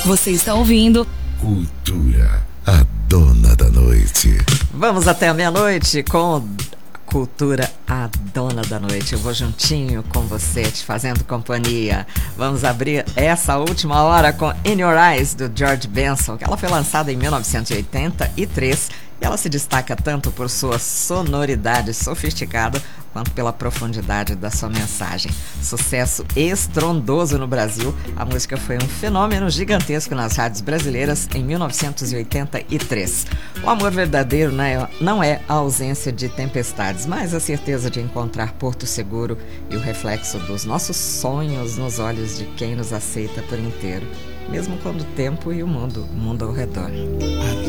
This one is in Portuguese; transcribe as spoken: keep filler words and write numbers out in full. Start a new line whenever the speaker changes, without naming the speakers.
Você está ouvindo
Cultura, a dona da noite.
Vamos até a meia-noite com Cultura, a dona da noite. Eu vou juntinho com você, te fazendo companhia. Vamos abrir essa última hora com In Your Eyes, do George Benson, que ela foi lançada em mil novecentos e oitenta e três e ela se destaca tanto por sua sonoridade sofisticada quanto pela profundidade da sua mensagem. Sucesso estrondoso no Brasil, a música foi um fenômeno gigantesco nas rádios brasileiras em mil novecentos e oitenta e três. O amor verdadeiro não é a ausência de tempestades, mas a certeza de encontrar porto seguro e o reflexo dos nossos sonhos nos olhos de quem nos aceita por inteiro, mesmo quando o tempo e o mundo, o mundo ao redor.